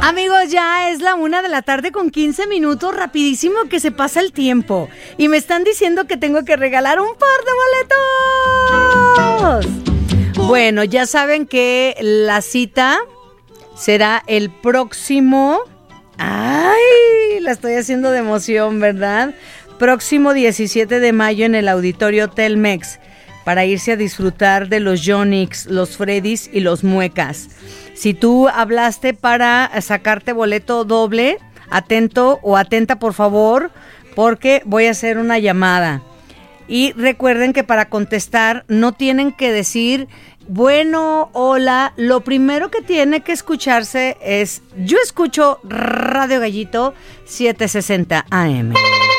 Amigos, ya es la 1:15 p.m, rapidísimo que se pasa el tiempo. Y me están diciendo que tengo que regalar un par de boletos. Bueno, ya saben que la cita será el próximo... ¡Ay! La estoy haciendo de emoción, ¿verdad? Próximo 17 de mayo en el Auditorio Telmex, para irse a disfrutar de los Yonix, los Freddys y los Muecas. Si tú hablaste para sacarte boleto doble, atento o atenta por favor, porque voy a hacer una llamada. Y recuerden que para contestar no tienen que decir, bueno, hola. Lo primero que tiene que escucharse es, yo escucho Radio Gallito 760 AM.